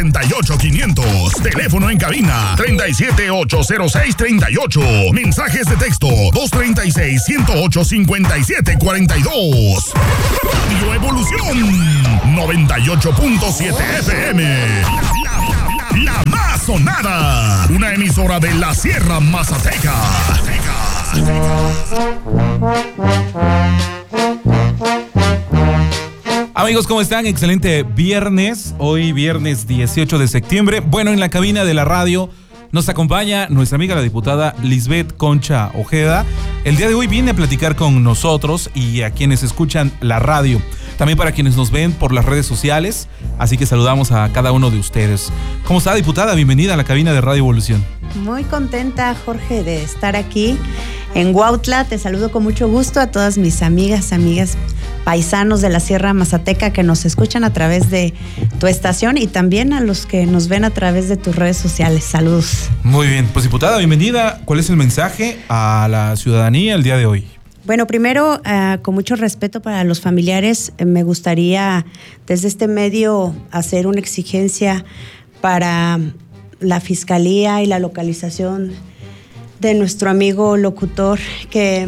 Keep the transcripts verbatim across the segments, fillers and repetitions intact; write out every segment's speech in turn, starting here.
treinta y ocho quinientos. Teléfono en cabina treinta y siete ochocientos seis treinta y ocho. Mensajes de texto dos treinta y seis ciento ocho cincuenta y siete cuarenta y dos. Radio Evolución noventa y ocho punto siete F M. La, la, la más sonada. Una emisora de la Sierra Mazateca. Amigos, ¿cómo están? Excelente viernes, hoy viernes dieciocho de septiembre. Bueno, en la cabina de la radio nos acompaña nuestra amiga la diputada Lisbeth Concha Ojeda. El día de hoy viene a platicar con nosotros y a quienes escuchan la radio. También para quienes nos ven por las redes sociales, así que saludamos a cada uno de ustedes. ¿Cómo está, diputada? Bienvenida a la cabina de Radio Evolución. Muy contenta, Jorge, de estar aquí en Huautla. Te saludo con mucho gusto a todas mis amigas, amigas paisanos de la Sierra Mazateca que nos escuchan a través de tu estación y también a los que nos ven a través de tus redes sociales. Saludos. Muy bien, pues diputada, bienvenida. ¿Cuál es el mensaje a la ciudadanía el día de hoy? Bueno, primero, uh, con mucho respeto para los familiares, eh, me gustaría desde este medio hacer una exigencia para la Fiscalía y la localización de nuestro amigo locutor que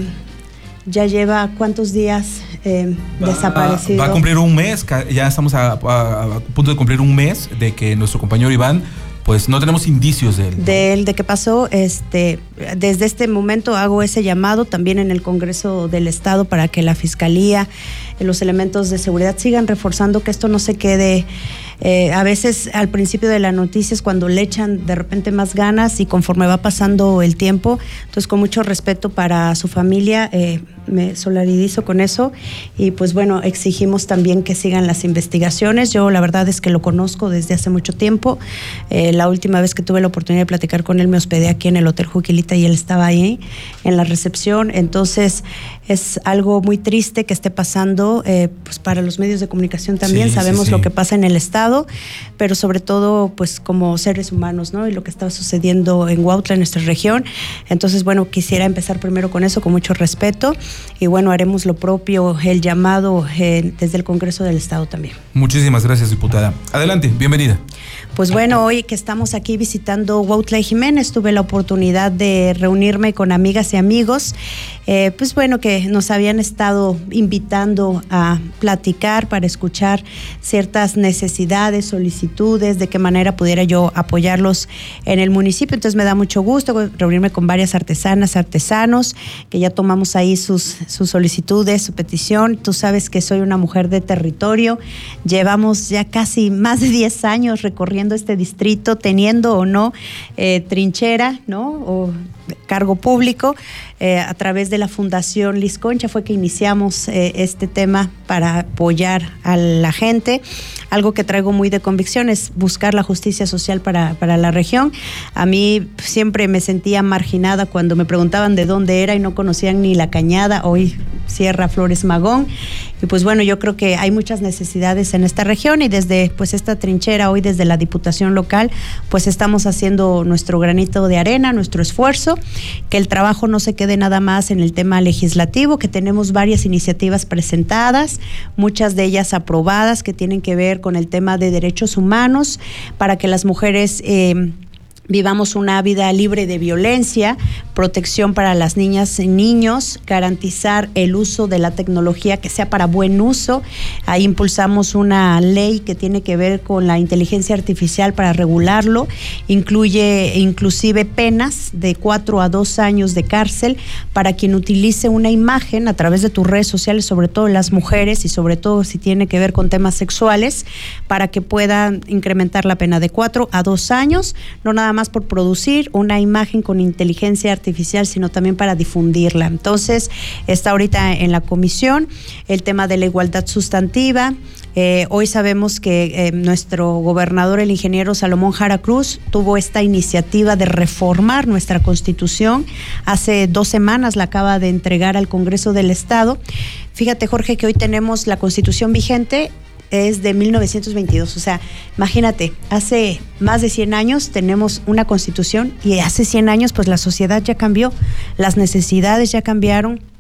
ya lleva cuántos días eh, va, desaparecido. Va a cumplir un mes, ya estamos a, a, a punto de cumplir un mes de que nuestro compañero Iván, pues no tenemos indicios de él. ¿no? De él, de qué pasó. Este, desde este momento hago ese llamado también en el Congreso del Estado para que la Fiscalía, los elementos de seguridad sigan reforzando que esto no se quede. Eh, a veces al principio de las noticias cuando le echan de repente más ganas y conforme va pasando el tiempo, entonces con mucho respeto para su familia, eh, me solidarizo con eso y pues bueno, exigimos también que sigan las investigaciones. Yo la verdad es que lo conozco desde hace mucho tiempo. Eh, la última vez que tuve la oportunidad de platicar con él me hospedé aquí en el Hotel Juquilita y él estaba ahí en la recepción, entonces es algo muy triste que esté pasando eh, pues para los medios de comunicación también, sí, sabemos sí, sí. lo que pasa en el Estado, pero sobre todo pues como seres humanos, ¿no? Y lo que estaba sucediendo en Huautla, en nuestra región. Entonces, bueno, quisiera empezar primero con eso, con mucho respeto, y bueno, haremos lo propio, el llamado eh, desde el Congreso del Estado también. Muchísimas gracias, diputada. Adelante, bienvenida. Pues bueno, hoy que estamos aquí visitando Huautla y Jiménez, tuve la oportunidad de reunirme con amigas y amigos, eh, pues bueno, que nos habían estado invitando a platicar para escuchar ciertas necesidades, solicitudes, de qué manera pudiera yo apoyarlos en el municipio. Entonces me da mucho gusto reunirme con varias artesanas, artesanos, que ya tomamos ahí sus, sus solicitudes, su petición. Tú sabes que soy una mujer de territorio, llevamos ya casi más de diez años recorriendo este distrito, teniendo o no eh, trinchera, ¿no? O cargo público. Eh, a través de la Fundación Liz Concha fue que iniciamos eh, este tema para apoyar a la gente. Algo que traigo muy de convicción es buscar la justicia social para, para la región. A mí siempre me sentía marginada cuando me preguntaban de dónde era y no conocían ni La Cañada, hoy Sierra Flores Magón. Y pues bueno, yo creo que hay muchas necesidades en esta región y desde pues esta trinchera, hoy desde la Diputación Local, pues estamos haciendo nuestro granito de arena, nuestro esfuerzo, que el trabajo no se quede nada más en el tema legislativo, que tenemos varias iniciativas presentadas, muchas de ellas aprobadas, que tienen que ver con el tema de derechos humanos, para que las mujeres eh, vivamos una vida libre de violencia, protección para las niñas y niños, garantizar el uso de la tecnología que sea para buen uso. Ahí impulsamos una ley que tiene que ver con la inteligencia artificial para regularlo, incluye inclusive penas de cuatro a dos años de cárcel para quien utilice una imagen a través de tus redes sociales, sobre todo las mujeres y sobre todo si tiene que ver con temas sexuales, para que puedan incrementar la pena de cuatro a dos años, no nada más por producir una imagen con inteligencia artificial, sino también para difundirla. Entonces, está ahorita en la comisión el tema de la igualdad sustantiva. Eh, hoy sabemos que eh, nuestro gobernador, el ingeniero Salomón Jara Cruz, tuvo esta iniciativa de reformar nuestra Constitución. Hace dos semanas la acaba de entregar al Congreso del Estado. Fíjate, Jorge, que hoy tenemos la Constitución vigente, es de mil novecientos veintidós, o sea, imagínate, hace más de cien años tenemos una Constitución y hace cien años pues la sociedad ya cambió, las necesidades ya cambiaron,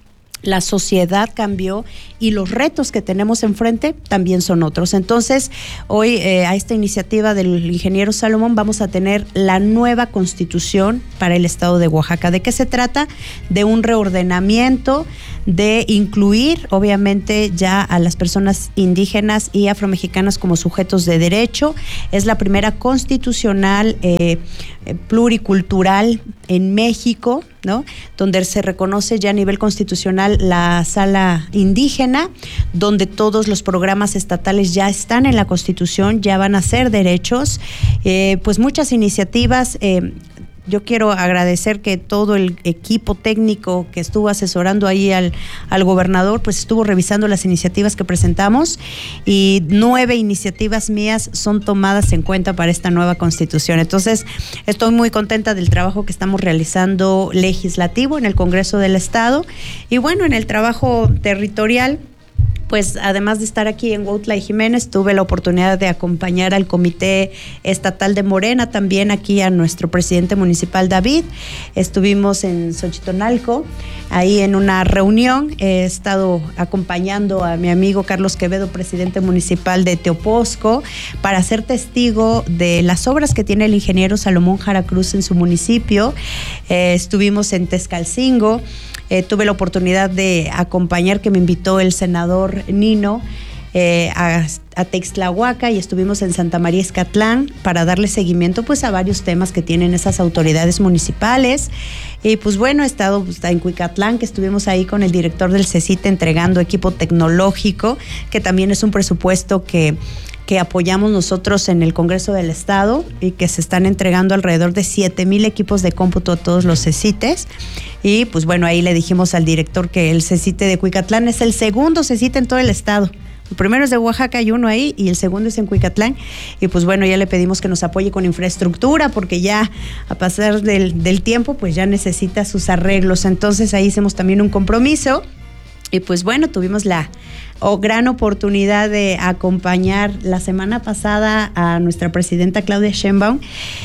la sociedad cambió y los retos que tenemos enfrente también son otros. Entonces, hoy eh, a esta iniciativa del ingeniero Salomón vamos a tener la nueva constitución para el estado de Oaxaca. ¿De qué se trata? De un reordenamiento, de incluir obviamente ya a las personas indígenas y afromexicanas como sujetos de derecho. Es la primera constitucional eh, pluricultural en México, ¿no? Donde se reconoce ya a nivel constitucional la sala indígena, donde todos los programas estatales ya están en la Constitución, ya van a ser derechos, eh, pues muchas iniciativas. eh, Yo quiero agradecer que todo el equipo técnico que estuvo asesorando ahí al, al gobernador, pues estuvo revisando las iniciativas que presentamos y nueve iniciativas mías son tomadas en cuenta para esta nueva constitución. Entonces, estoy muy contenta del trabajo que estamos realizando legislativo en el Congreso del Estado y bueno, en el trabajo territorial. Pues además de estar aquí en Huautla y Jiménez, tuve la oportunidad de acompañar al Comité Estatal de Morena, también aquí a nuestro presidente municipal David. Estuvimos en Xochitonalco, ahí en una reunión. He estado acompañando a mi amigo Carlos Quevedo, presidente municipal de Teoposco, para ser testigo de las obras que tiene el ingeniero Salomón Jara Cruz en su municipio. Eh, estuvimos en Tezcalcingo. Eh, tuve la oportunidad de acompañar, que me invitó el senador Nino, eh, a, a Textlahuaca, y estuvimos en Santa María Escatlán para darle seguimiento pues a varios temas que tienen esas autoridades municipales. Y pues bueno, he estado pues, en Cuicatlán, que estuvimos ahí con el director del CECITE entregando equipo tecnológico, que también es un presupuesto que que apoyamos nosotros en el Congreso del Estado y que se están entregando alrededor de siete mil equipos de cómputo a todos los CECITES. Y pues bueno, ahí le dijimos al director que el CECITE de Cuicatlán es el segundo CECITE en todo el estado. El primero es de Oaxaca, hay uno ahí, y el segundo es en Cuicatlán. Y pues bueno, ya le pedimos que nos apoye con infraestructura, porque ya a pasar del, del tiempo, pues ya necesita sus arreglos. Entonces ahí hicimos también un compromiso. Y pues bueno, tuvimos la oh, gran oportunidad de acompañar la semana pasada a nuestra presidenta Claudia Sheinbaum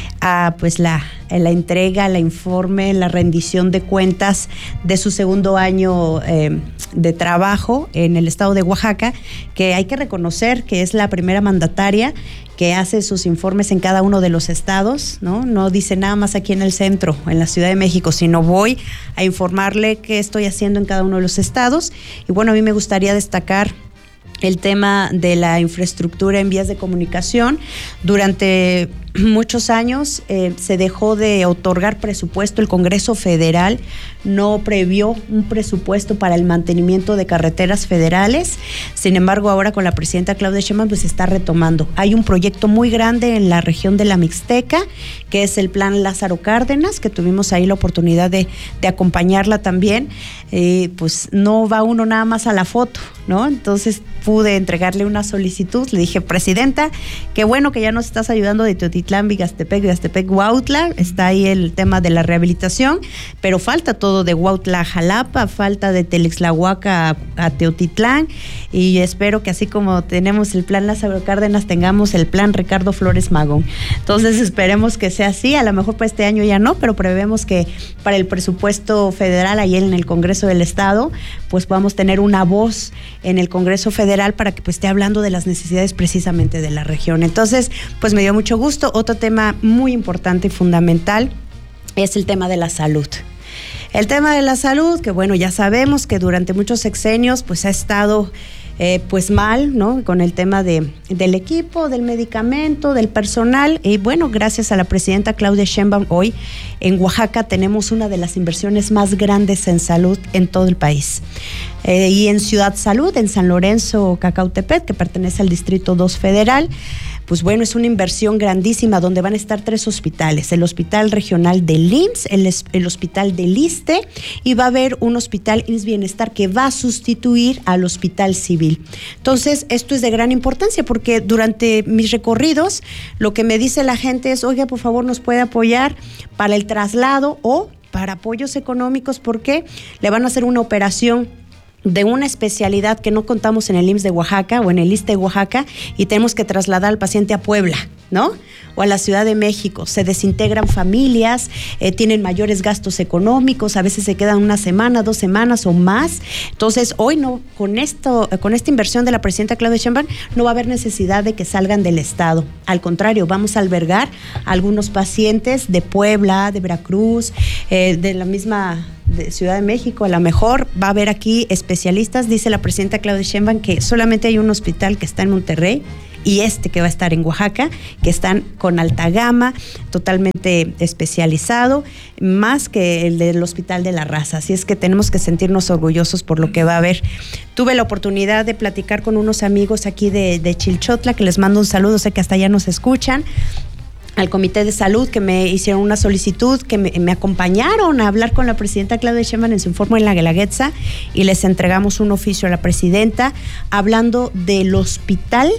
a pues la, la entrega, la informe, la rendición de cuentas de su segundo año eh, de trabajo en el estado de Oaxaca, que hay que reconocer que es la primera mandataria que hace sus informes en cada uno de los estados, ¿no? No dice nada más aquí en el centro, en la Ciudad de México, sino voy a informarle qué estoy haciendo en cada uno de los estados. Y bueno, a mí me gustaría destacar el tema de la infraestructura en vías de comunicación. Durante muchos años eh, se dejó de otorgar presupuesto. El Congreso Federal no previó un presupuesto para el mantenimiento de carreteras federales. Sin embargo, ahora con la presidenta Claudia Sheinbaum pues se está retomando. Hay un proyecto muy grande en la región de la Mixteca, que es el Plan Lázaro Cárdenas, que tuvimos ahí la oportunidad de, de acompañarla también. Eh, pues no va uno nada más a la foto, ¿no? Entonces pude entregarle una solicitud. Le dije, presidenta, qué bueno que ya nos estás ayudando de Teotitlán, Vigastepec, Vigastepec, Huautla. Está ahí el tema de la rehabilitación, pero falta todo de Huautla a Jalapa, falta de Telixtlahuaca a, a Teotitlán, y espero que así como tenemos el plan Lázaro Cárdenas, tengamos el plan Ricardo Flores Magón. Entonces esperemos que sea así. A lo mejor para este año ya no, pero prevemos que para el presupuesto federal, ahí en el Congreso del Estado, pues podamos tener una voz en el Congreso Federal para que pues esté hablando de las necesidades precisamente de la región. Entonces, pues me dio mucho gusto. Otro tema muy importante y fundamental es el tema de la salud. El tema de la salud, que bueno, ya sabemos que durante muchos sexenios pues ha estado eh, pues mal, ¿no? Con el tema de, del equipo, del medicamento, del personal. Y bueno, gracias a la presidenta Claudia Sheinbaum, hoy en Oaxaca tenemos una de las inversiones más grandes en salud en todo el país. Eh, y en Ciudad Salud, en San Lorenzo, Cacautepec, que pertenece al Distrito dos Federal, pues bueno, es una inversión grandísima donde van a estar tres hospitales: el Hospital Regional del I M S S, el, el Hospital del ISSSTE, y va a haber un Hospital I M S S Bienestar que va a sustituir al Hospital Civil. Entonces, esto es de gran importancia porque durante mis recorridos lo que me dice la gente es, oiga, por favor, nos puede apoyar para el traslado o para apoyos económicos, porque le van a hacer una operación de una especialidad que no contamos en el I M S S de Oaxaca o en el ISSSTE de Oaxaca, y tenemos que trasladar al paciente a Puebla. ¿no? O a la Ciudad de México. Se desintegran familias, eh, tienen mayores gastos económicos, a veces se quedan una semana, dos semanas o más. Entonces, hoy no, con esto, con esta inversión de la presidenta Claudia Sheinbaum, no va a haber necesidad de que salgan del estado. Al contrario, vamos a albergar a algunos pacientes de Puebla, de Veracruz, eh, de la misma de Ciudad de México. A lo mejor va a haber aquí especialistas. Dice la presidenta Claudia Sheinbaum que solamente hay un hospital que está en Monterrey y este que va a estar en Oaxaca, que están con alta gama, totalmente especializado, más que el del Hospital de la Raza. Así es que tenemos que sentirnos orgullosos por lo que va a haber. Tuve la oportunidad de platicar con unos amigos aquí de, de Chilchotla, que les mando un saludo, sé que hasta allá nos escuchan, al Comité de Salud, que me hicieron una solicitud, que me, me acompañaron a hablar con la presidenta Claudia Sheinbaum en su informe en la Guelaguetza, y les entregamos un oficio a la presidenta hablando del hospital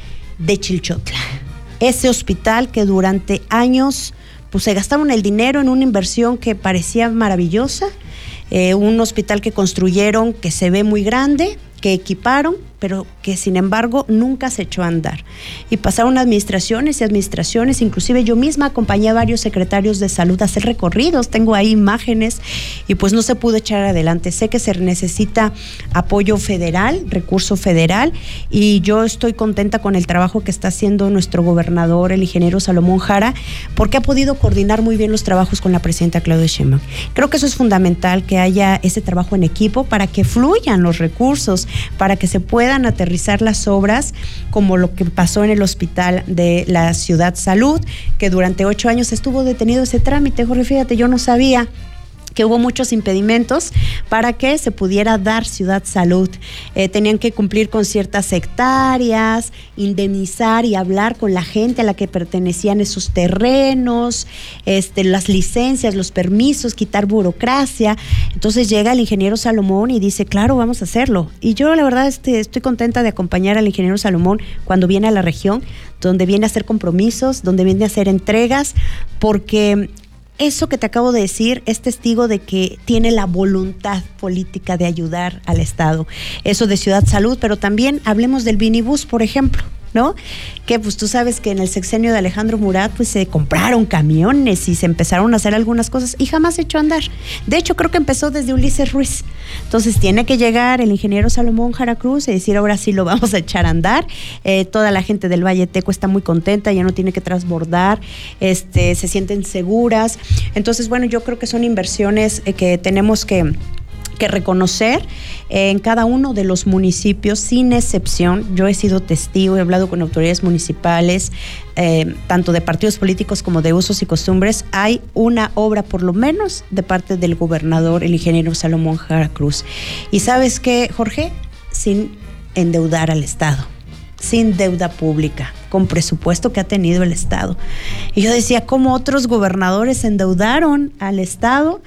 de Chilchotla. Ese hospital que durante años pues se gastaron el dinero en una inversión que parecía maravillosa, eh, un hospital que construyeron que se ve muy grande, que equiparon, pero que sin embargo nunca se echó a andar. Y pasaron administraciones y administraciones, inclusive yo misma acompañé a varios secretarios de salud a hacer recorridos, tengo ahí imágenes, y pues no se pudo echar adelante. Sé que se necesita apoyo federal, recurso federal, y yo estoy contenta con el trabajo que está haciendo nuestro gobernador, el ingeniero Salomón Jara, porque ha podido coordinar muy bien los trabajos con la presidenta Claudia Sheinbaum. Creo que eso es fundamental, que haya ese trabajo en equipo para que fluyan los recursos, para que se puedan aterrizar las obras, como lo que pasó en el hospital de la Ciudad Salud, que durante ocho años estuvo detenido ese trámite. Jorge, fíjate, yo no sabía que hubo muchos impedimentos para que se pudiera dar Ciudad Salud. Eh, tenían que cumplir con ciertas hectáreas, indemnizar y hablar con la gente a la que pertenecían esos terrenos, este, las licencias, los permisos, quitar burocracia. Entonces llega el ingeniero Salomón y dice, claro, vamos a hacerlo. Y yo la verdad este, estoy contenta de acompañar al ingeniero Salomón cuando viene a la región, donde viene a hacer compromisos, donde viene a hacer entregas, porque eso que te acabo de decir es testigo de que tiene la voluntad política de ayudar al Estado. Eso de Ciudad Salud, pero también hablemos del Vinibús, por ejemplo, ¿no? Que pues tú sabes que en el sexenio de Alejandro Murat pues se compraron camiones y se empezaron a hacer algunas cosas y jamás se echó a andar. De hecho, creo que empezó desde Ulises Ruiz. Entonces tiene que llegar el ingeniero Salomón Jara Cruz y decir, ahora sí lo vamos a echar a andar. Eh, toda la gente del Valle Teco está muy contenta, ya no tiene que transbordar, este, se sienten seguras. Entonces, bueno, yo creo que son inversiones eh, que tenemos que que reconocer eh, en cada uno de los municipios, sin excepción. Yo he sido testigo, he hablado con autoridades municipales, eh, tanto de partidos políticos como de usos y costumbres. Hay una obra, por lo menos, de parte del gobernador, el ingeniero Salomón Jara Cruz. Y ¿sabes qué, Jorge? Sin endeudar al Estado, sin deuda pública, con presupuesto que ha tenido el Estado. Y yo decía, ¿cómo otros gobernadores endeudaron al Estado?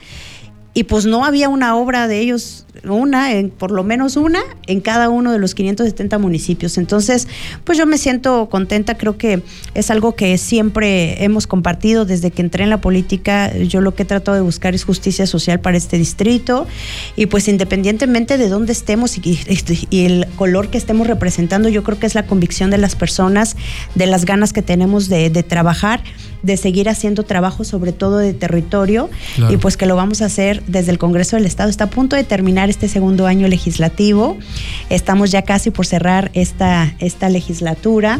Y pues no había una obra de ellos, una, en, por lo menos una, en cada uno de los quinientos setenta municipios. Entonces, pues yo me siento contenta, creo que es algo que siempre hemos compartido desde que entré en la política. Yo lo que he tratado de buscar es justicia social para este distrito, y pues independientemente de dónde estemos y, y, y el color que estemos representando, yo creo que es la convicción de las personas, de las ganas que tenemos de, de trabajar, de seguir haciendo trabajo, sobre todo de territorio, claro. Y pues que lo vamos a hacer desde el Congreso del Estado. Está a punto de terminar este segundo año legislativo, estamos ya casi por cerrar esta, esta legislatura,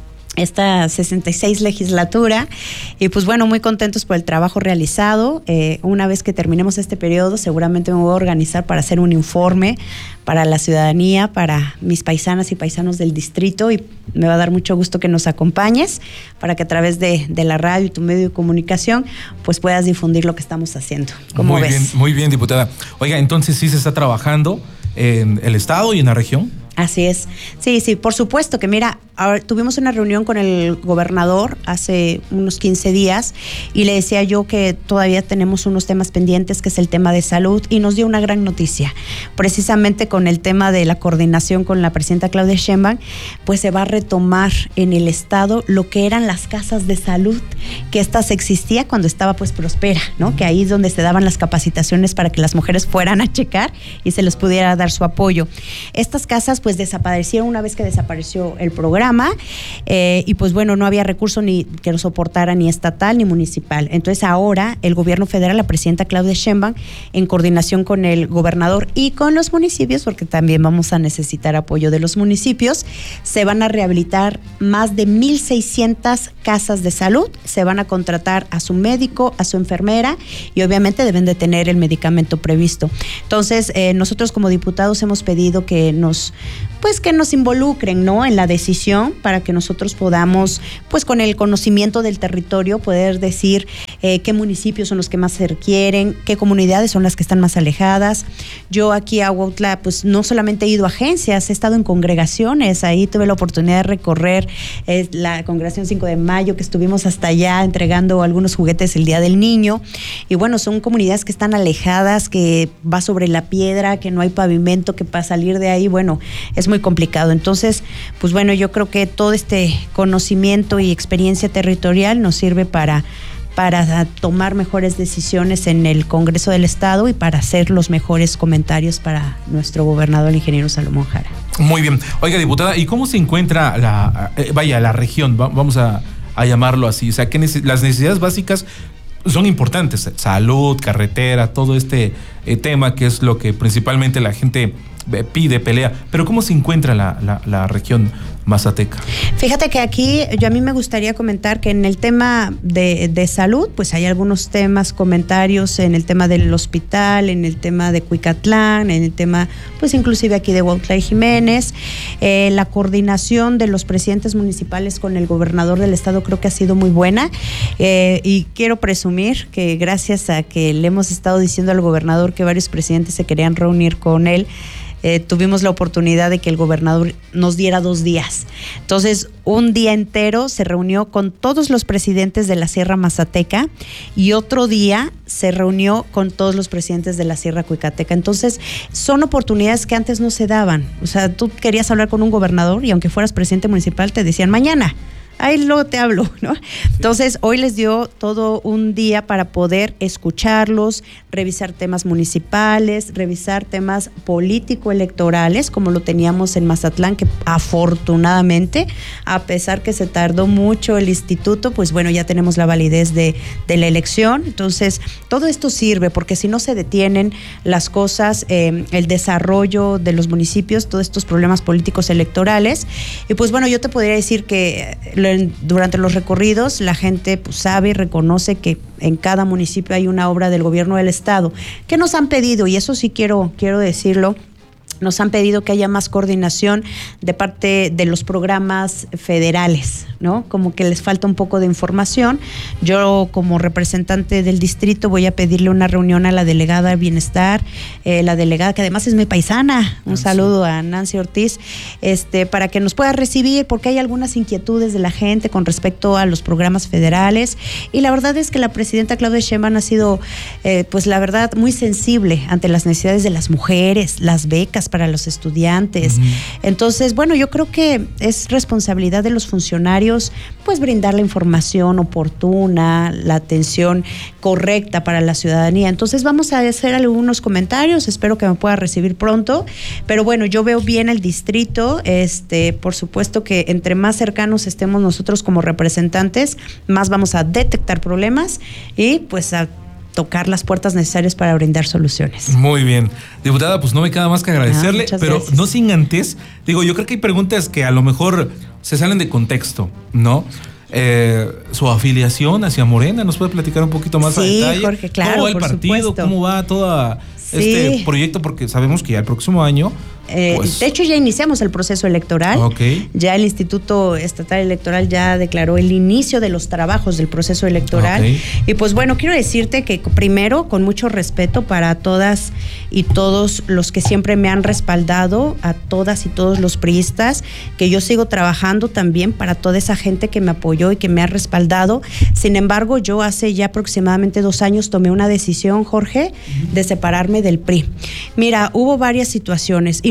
esta sesenta y seis legislatura, y pues bueno, muy contentos por el trabajo realizado. Eh, una vez que terminemos este periodo, seguramente me voy a organizar para hacer un informe para la ciudadanía, para mis paisanas y paisanos del distrito, y me va a dar mucho gusto que nos acompañes para que a través de, de la radio y tu medio de comunicación pues puedas difundir lo que estamos haciendo. ¿Cómo muy ves? Bien, muy bien, diputada. Oiga, entonces sí se está trabajando en el Estado y en la región. Así es. Sí, sí, por supuesto que mira, ahora tuvimos una reunión con el gobernador hace unos quince días y le decía yo que todavía tenemos unos temas pendientes, que es el tema de salud, y nos dio una gran noticia. Precisamente con el tema de la coordinación con la presidenta Claudia Sheinbaum, pues se va a retomar en el Estado lo que eran las casas de salud, que estas existía cuando estaba pues Prospera, ¿no? Que ahí es donde se daban las capacitaciones para que las mujeres fueran a checar y se les pudiera dar su apoyo. Estas casas pues desaparecieron una vez que desapareció el programa. programa, eh, y pues bueno, no había recurso ni que lo soportara ni estatal ni municipal. Entonces ahora el gobierno federal, la presidenta Claudia Sheinbaum, en coordinación con el gobernador y con los municipios, porque también vamos a necesitar apoyo de los municipios, se van a rehabilitar más de mil seiscientas casas de salud, se van a contratar a su médico, a su enfermera, y obviamente deben de tener el medicamento previsto. Entonces, eh, nosotros como diputados hemos pedido que nos, pues que nos involucren, ¿no?, en la decisión, para que nosotros podamos, pues con el conocimiento del territorio, poder decir eh, qué municipios son los que más se requieren, qué comunidades son las que están más alejadas. Yo aquí a Huautla, pues no solamente he ido a agencias, he estado en congregaciones, ahí tuve la oportunidad de recorrer eh, la congregación cinco de mayo, que estuvimos hasta allá entregando algunos juguetes el Día del Niño, y bueno, son comunidades que están alejadas, que va sobre la piedra, que no hay pavimento, que para salir de ahí, bueno, es muy complicado. Entonces, pues bueno, yo creo que todo este conocimiento y experiencia territorial nos sirve para para tomar mejores decisiones en el Congreso del Estado y para hacer los mejores comentarios para nuestro gobernador, el ingeniero Salomón Jara. Muy bien. Oiga, diputada, ¿y cómo se encuentra la, eh, vaya, la región? Va, vamos a, a llamarlo así. O sea, ¿qué neces- las necesidades básicas son importantes? Salud, carretera, todo este eh, tema que es lo que principalmente la gente pide, pelea, pero ¿cómo se encuentra la, la, la región mazateca? Fíjate que aquí yo a mí me gustaría comentar que en el tema de, de salud, pues hay algunos temas, comentarios en el tema del hospital, en el tema de Cuicatlán, en el tema, pues inclusive aquí de Huautla y Jiménez. Eh, la coordinación de los presidentes municipales con el gobernador del estado creo que ha sido muy buena, eh, y quiero presumir que gracias a que le hemos estado diciendo al gobernador que varios presidentes se querían reunir con él, Eh, tuvimos la oportunidad de que el gobernador nos diera dos días. Entonces, un día entero se reunió con todos los presidentes de la Sierra Mazateca y otro día se reunió con todos los presidentes de la Sierra Cuicateca. Entonces, son oportunidades que antes no se daban. O sea, tú querías hablar con un gobernador y aunque fueras presidente municipal te decían mañana. Ahí luego te hablo, ¿no? Sí. Entonces, hoy les dio todo un día para poder escucharlos, revisar temas municipales, revisar temas político-electorales, como lo teníamos en Mazatlán, que afortunadamente, a pesar que se tardó mucho el instituto, pues bueno, ya tenemos la validez de, de la elección. Entonces, todo esto sirve, porque si no se detienen las cosas, eh, el desarrollo de los municipios, todos estos problemas políticos electorales, y pues bueno, yo te podría decir que durante los recorridos la gente pues sabe y reconoce que en cada municipio hay una obra del gobierno del estado que nos han pedido, y eso sí quiero, quiero decirlo. Nos han pedido que haya más coordinación de parte de los programas federales, ¿no? Como que les falta un poco de información. Yo, como representante del distrito, voy a pedirle una reunión a la delegada de Bienestar, eh, la delegada que además es mi paisana, un Nancy. Saludo a Nancy Ortiz, este, para que nos pueda recibir, porque hay algunas inquietudes de la gente con respecto a los programas federales, y la verdad es que la presidenta Claudia Sheinbaum ha sido, eh, pues la verdad, muy sensible ante las necesidades de las mujeres, las becas para los estudiantes. Uh-huh. Entonces, bueno, yo creo que es responsabilidad de los funcionarios, pues brindar la información oportuna, la atención correcta para la ciudadanía. Entonces, vamos a hacer algunos comentarios, espero que me pueda recibir pronto, pero bueno, yo veo bien el distrito, este, por supuesto que entre más cercanos estemos nosotros como representantes, más vamos a detectar problemas y pues a tocar las puertas necesarias para brindar soluciones. Muy bien. Diputada, pues no me queda más que agradecerle, ah, pero gracias. No sin antes, digo, yo creo que hay preguntas que a lo mejor se salen de contexto, ¿no? Eh, su afiliación hacia Morena, ¿nos puede platicar un poquito más sí, a detalle? Sí, Jorge, claro, ¿Cómo va el por partido? Supuesto. ¿Cómo va todo sí. este proyecto? Porque sabemos que ya el próximo año... Eh, pues, de hecho, ya iniciamos el proceso electoral. Okay. Ya el Instituto Estatal Electoral ya declaró el inicio de los trabajos del proceso electoral. Okay. Y pues bueno, quiero decirte que primero, con mucho respeto para todas y todos los que siempre me han respaldado, a todas y todos los priistas, que yo sigo trabajando también para toda esa gente que me apoyó y que me ha respaldado. Sin embargo, yo hace ya aproximadamente dos años tomé una decisión, Jorge, uh-huh. de separarme del P R I. Mira, hubo varias situaciones y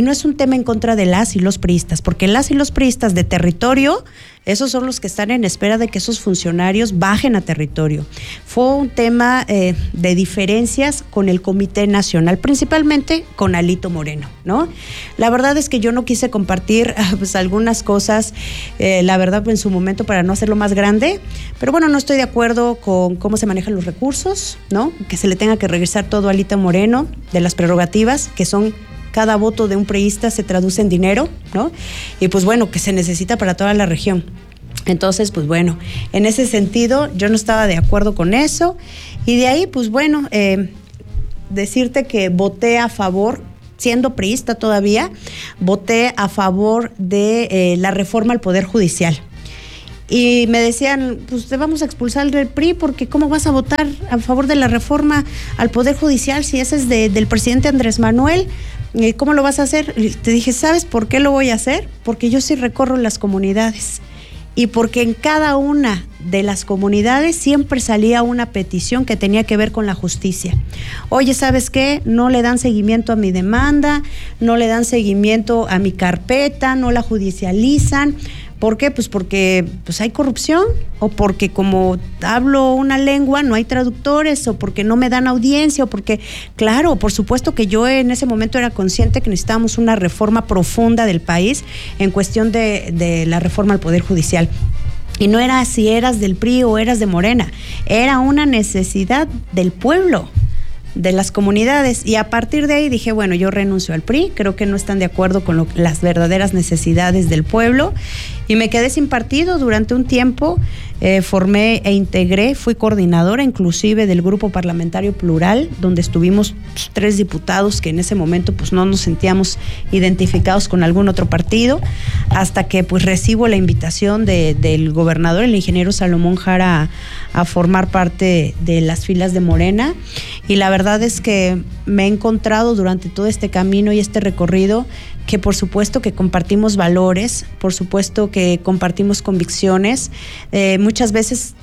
y no es un tema en contra de las y los priistas, porque las y los priistas de territorio, esos son los que están en espera de que esos funcionarios bajen a territorio. Fue un tema eh, de diferencias con el Comité Nacional, principalmente con Alito Moreno, ¿no? La verdad es que yo no quise compartir pues algunas cosas, eh, la verdad en su momento para no hacerlo más grande, pero bueno, no estoy de acuerdo con cómo se manejan los recursos, ¿no? Que se le tenga que regresar todo a Alito Moreno de las prerrogativas, que son cada voto de un priista se traduce en dinero, ¿no? Y pues bueno, que se necesita para toda la región. Entonces, pues bueno, en ese sentido yo no estaba de acuerdo con eso. Y de ahí, pues bueno, eh, decirte que voté a favor, siendo priista todavía, voté a favor de eh, la reforma al Poder Judicial. Y me decían, pues te vamos a expulsar del P R I porque ¿cómo vas a votar a favor de la reforma al Poder Judicial si ese es de, del presidente Andrés Manuel? ¿Cómo lo vas a hacer? Y te dije, ¿sabes por qué lo voy a hacer? Porque yo sí recorro las comunidades y porque en cada una de las comunidades siempre salía una petición que tenía que ver con la justicia. Oye, ¿sabes qué? No le dan seguimiento a mi demanda, no le dan seguimiento a mi carpeta, no la judicializan. ¿Por qué? Pues porque pues hay corrupción, o porque como hablo una lengua no hay traductores, o porque no me dan audiencia, o porque, claro, por supuesto que yo en ese momento era consciente que necesitábamos una reforma profunda del país en cuestión de, de la reforma al Poder Judicial. Y no era si eras del P R I o eras de Morena, era una necesidad del pueblo, de las comunidades, y a partir de ahí dije, bueno, yo renuncio al P R I, creo que no están de acuerdo con lo, las verdaderas necesidades del pueblo, y me quedé sin partido durante un tiempo. Eh, formé e integré, fui coordinadora inclusive del Grupo Parlamentario Plural, donde estuvimos pues, tres diputados que en ese momento pues no nos sentíamos identificados con algún otro partido, hasta que pues recibo la invitación de, del gobernador, el ingeniero Salomón Jara, a, a formar parte de las filas de Morena, y la verdad es que me he encontrado durante todo este camino y este recorrido que por supuesto que compartimos valores, por supuesto que compartimos convicciones, eh, muchas veces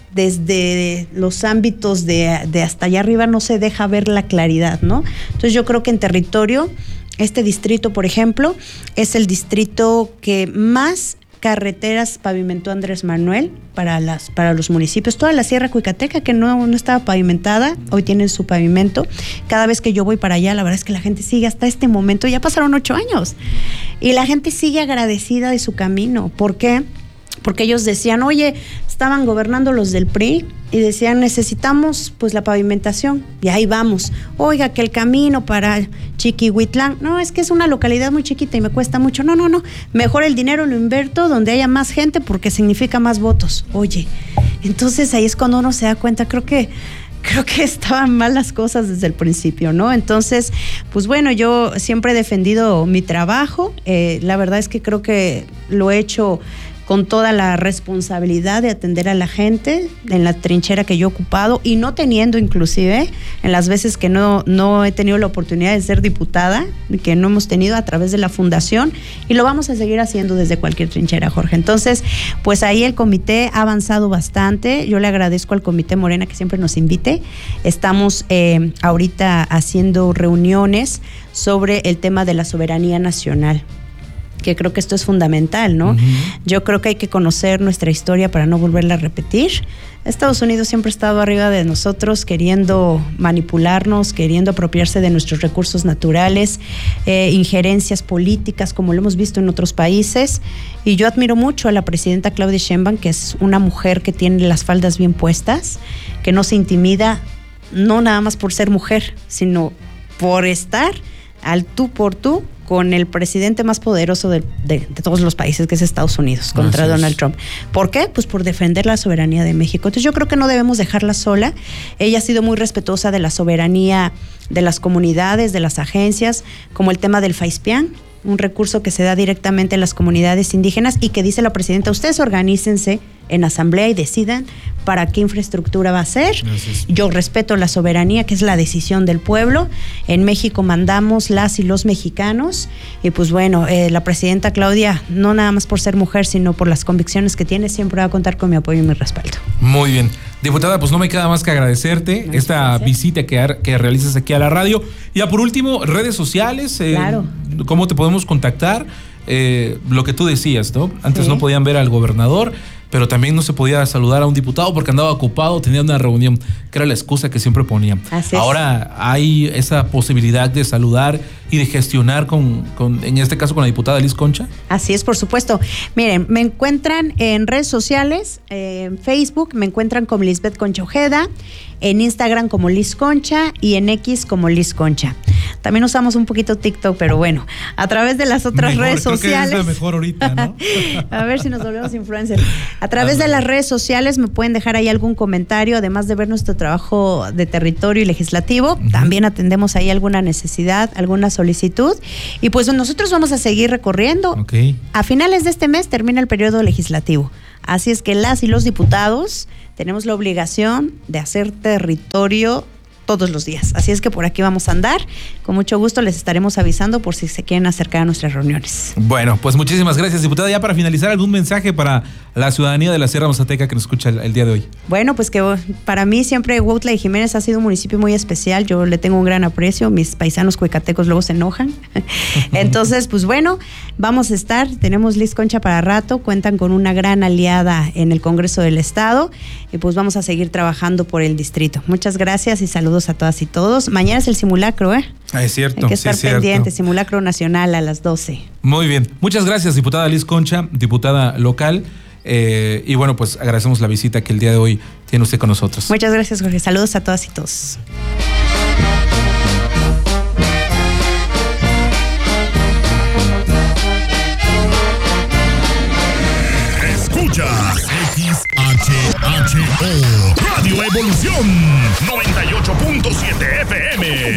desde los ámbitos de, de hasta allá arriba no se deja ver la claridad, ¿no? Entonces yo creo que en territorio, este distrito, por ejemplo, es el distrito que más carreteras pavimentó Andrés Manuel para las para los municipios. Toda la Sierra Cuicateca, que no, no estaba pavimentada, hoy tienen su pavimento. Cada vez que yo voy para allá, la verdad es que la gente sigue hasta este momento, ya pasaron ocho años, y la gente sigue agradecida de su camino. ¿Por qué? Porque ellos decían, oye, estaban gobernando los del P R I y decían, necesitamos pues la pavimentación, y ahí vamos. Oiga, que el camino para Chiquihuitlán, no, es que es una localidad muy chiquita y me cuesta mucho. No, no, no, mejor el dinero lo invierto donde haya más gente porque significa más votos. Oye, entonces ahí es cuando uno se da cuenta, creo que creo que estaban mal las cosas desde el principio, ¿no? Entonces, pues bueno, yo siempre he defendido mi trabajo, eh, la verdad es que creo que lo he hecho con toda la responsabilidad de atender a la gente en la trinchera que yo he ocupado, y no teniendo inclusive, en las veces que no, no he tenido la oportunidad de ser diputada, que no hemos tenido a través de la fundación, y lo vamos a seguir haciendo desde cualquier trinchera, Jorge. Entonces, pues ahí el comité ha avanzado bastante. Yo le agradezco al Comité Morena que siempre nos invite. Estamos eh, ahorita haciendo reuniones sobre el tema de la soberanía nacional, que creo que esto es fundamental, ¿no? Uh-huh. Yo creo que hay que conocer nuestra historia para no volverla a repetir. Estados Unidos siempre ha estado arriba de nosotros, queriendo manipularnos, queriendo apropiarse de nuestros recursos naturales, eh, injerencias políticas, como lo hemos visto en otros países. Y yo admiro mucho a la presidenta Claudia Sheinbaum, que es una mujer que tiene las faldas bien puestas, que no se intimida, no nada más por ser mujer, sino por estar al tú por tú con el presidente más poderoso de, de, de todos los países, que es Estados Unidos, contra Así Donald es. Trump. ¿Por qué? Pues por defender la soberanía de México. Entonces yo creo que no debemos dejarla sola. Ella ha sido muy respetuosa de la soberanía de las comunidades, de las agencias, como el tema del FAISPIAN, un recurso que se da directamente a las comunidades indígenas y que dice la presidenta, ustedes organícense en asamblea y decidan para qué infraestructura va a ser. Gracias. Yo respeto la soberanía, que es la decisión del pueblo. En México mandamos las y los mexicanos, y pues bueno, eh, la presidenta Claudia, no nada más por ser mujer, sino por las convicciones que tiene, siempre va a contar con mi apoyo y mi respaldo. Muy bien. Diputada, pues no me queda más que agradecerte no, esta gracias. visita que, que realizas aquí a la radio. Y ya por último, redes sociales. Eh, claro. cómo te podemos contactar. Eh, lo que tú decías, ¿no? Antes sí. no podían ver al gobernador, pero también no se podía saludar a un diputado porque andaba ocupado, tenía una reunión, que era la excusa que siempre ponían. Así Ahora es. hay esa posibilidad de saludar y de gestionar con, con, en este caso, con la diputada Liz Concha. Así es, por supuesto. Miren, me encuentran en redes sociales, eh, en Facebook me encuentran como Lisbeth Concha Ojeda, en Instagram como Liz Concha y en X como Liz Concha. También usamos un poquito TikTok, pero bueno, a través de las otras mejor, redes creo sociales. Que es mejor ahorita, ¿no? A ver si nos volvemos influencers. A través de las redes sociales me pueden dejar ahí algún comentario, además de ver nuestro trabajo de territorio y legislativo. Uh-huh. También atendemos ahí alguna necesidad, alguna solicitud. Y pues nosotros vamos a seguir recorriendo. Okay. A finales de este mes termina el periodo legislativo. Así es que las y los diputados tenemos la obligación de hacer territorio todos los días. Así es que por aquí vamos a andar. Con mucho gusto les estaremos avisando por si se quieren acercar a nuestras reuniones. Bueno, pues muchísimas gracias, diputada. Ya para finalizar, ¿algún mensaje para la ciudadanía de la Sierra Mazateca que nos escucha el, el día de hoy? Bueno, pues que para mí siempre Huautla de Jiménez ha sido un municipio muy especial. Yo le tengo un gran aprecio. Mis paisanos cuecatecos luego se enojan. Entonces, pues bueno, vamos a estar. Tenemos Liz Concha para rato. Cuentan con una gran aliada en el Congreso del Estado. Y pues vamos a seguir trabajando por el distrito. Muchas gracias y saludos a todas y todos. Mañana es el simulacro, ¿eh? Ah, es cierto. Hay que estar sí, pendiente, simulacro nacional a las doce. Muy bien. Muchas gracias, diputada Liz Concha, diputada local. Eh, y bueno, pues agradecemos la visita que el día de hoy tiene usted con nosotros. Muchas gracias, Jorge. Saludos a todas y todos. Escuchas X H H O Radio Evolución noventa y ocho punto siete F M.